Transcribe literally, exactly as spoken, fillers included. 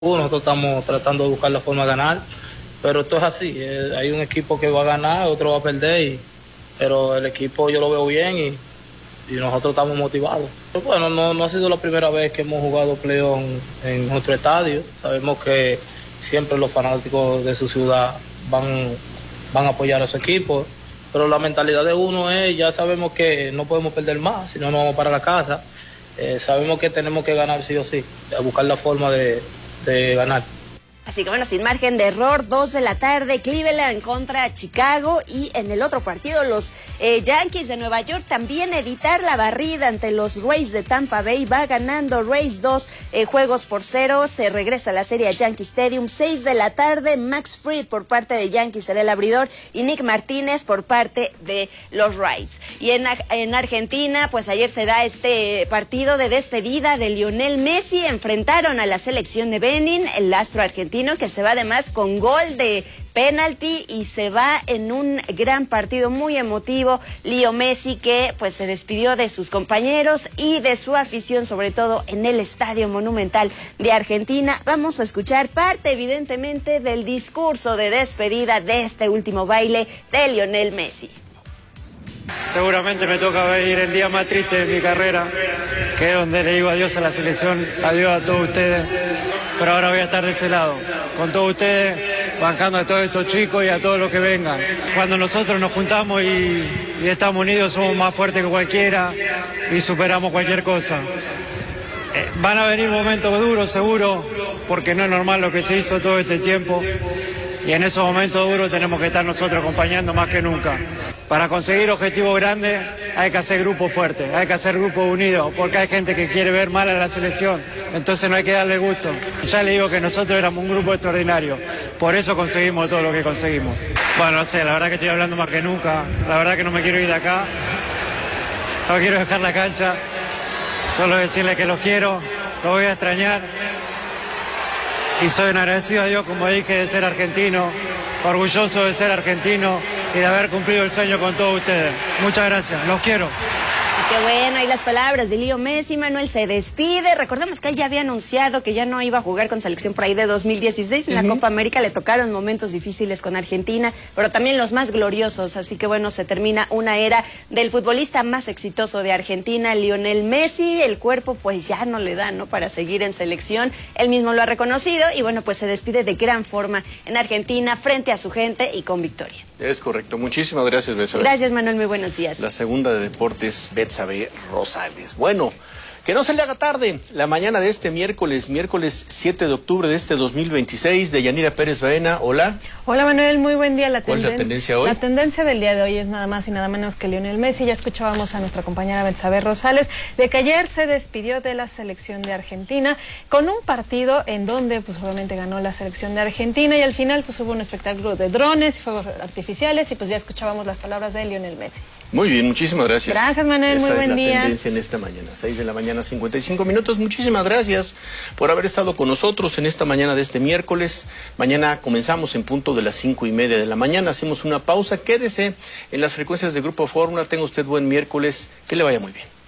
Nosotros estamos tratando de buscar la forma de ganar, pero esto es así, eh, hay un equipo que va a ganar, otro va a perder, y, pero el equipo yo lo veo bien y, y nosotros estamos motivados. Pero bueno, no, no ha sido la primera vez que hemos jugado playoff en, en nuestro estadio. Sabemos que siempre los fanáticos de su ciudad van, van a apoyar a su equipo, pero la mentalidad de uno es, ya sabemos que no podemos perder más, si no nos vamos para la casa. Eh, sabemos que tenemos que ganar sí o sí, a buscar la forma de de ganar. Así que bueno, sin margen de error, dos de la tarde, Cleveland contra Chicago, y en el otro partido los eh, Yankees de Nueva York también evitar la barrida ante los Rays de Tampa Bay. Va ganando Rays dos eh, juegos por cero, se regresa a la serie a Yankee Stadium, seis de la tarde, Max Fried por parte de Yankees será el abridor y Nick Martínez por parte de los Rays. Y en, en Argentina, pues ayer se da este partido de despedida de Lionel Messi. Enfrentaron a la selección de Benin, el astro argentino que se va además con gol de penalti y se va en un gran partido muy emotivo. Leo Messi, que pues se despidió de sus compañeros y de su afición, sobre todo en el Estadio Monumental de Argentina. Vamos a escuchar parte evidentemente del discurso de despedida de este último baile de Lionel Messi. Seguramente me toca venir el día más triste de mi carrera, que es donde le digo adiós a la selección, adiós a todos ustedes, pero ahora voy a estar de ese lado, con todos ustedes, bancando a todos estos chicos y a todos los que vengan. Cuando nosotros nos juntamos y, y estamos unidos, somos más fuertes que cualquiera y superamos cualquier cosa. Eh, van a venir momentos duros, seguro, porque no es normal lo que se hizo todo este tiempo. Y en esos momentos duros tenemos que estar nosotros acompañando más que nunca. Para conseguir objetivos grandes hay que hacer grupos fuertes, hay que hacer grupos unidos, porque hay gente que quiere ver mal a la selección, entonces no hay que darle gusto. Ya le digo que nosotros éramos un grupo extraordinario, por eso conseguimos todo lo que conseguimos. Bueno, no sé, la verdad que estoy hablando más que nunca, la verdad que no me quiero ir de acá, no quiero dejar la cancha, solo decirles que los quiero, los voy a extrañar. Y soy un agradecido a Dios, como dije, de ser argentino, orgulloso de ser argentino y de haber cumplido el sueño con todos ustedes. Muchas gracias, los quiero. Así que bueno, ahí las palabras de Leo Messi. Manuel se despide. Recordemos que él ya había anunciado que ya no iba a jugar con selección por ahí de dos mil dieciséis. En uh-huh. la Copa América le tocaron momentos difíciles con Argentina, pero también los más gloriosos. Así que bueno, se termina una era del futbolista más exitoso de Argentina, Lionel Messi. El cuerpo pues ya no le da, ¿no?, para seguir en selección. Él mismo lo ha reconocido y bueno, pues se despide de gran forma en Argentina, frente a su gente y con victoria. Es correcto. Muchísimas gracias, Betsabe. Gracias, Manuel. Muy buenos días. La segunda de deportes, Betsabe Rosales. Bueno, que no se le haga tarde. La mañana de este miércoles, miércoles siete de octubre de este dos mil veintiséis, de Yanira Pérez Baena. Hola. Hola, Manuel. Muy buen día. La ¿Cuál es la tendencia hoy? La tendencia del día de hoy es nada más y nada menos que Lionel Messi. Ya escuchábamos a nuestra compañera Betsabe Rosales de que ayer se despidió de la selección de Argentina con un partido en donde pues obviamente ganó la selección de Argentina y al final pues hubo un espectáculo de drones y fuegos artificiales y pues ya escuchábamos las palabras de Lionel Messi. Muy bien, muchísimas gracias. Gracias, Manuel. Esa muy buen es día. la tendencia en esta mañana, seis de la mañana, cincuenta y cinco minutos. Muchísimas gracias por haber estado con nosotros en esta mañana de este miércoles. Mañana comenzamos en punto de las cinco y media de la mañana. Hacemos una pausa. Quédese en las frecuencias de Grupo Fórmula. Tenga usted buen miércoles. Que le vaya muy bien.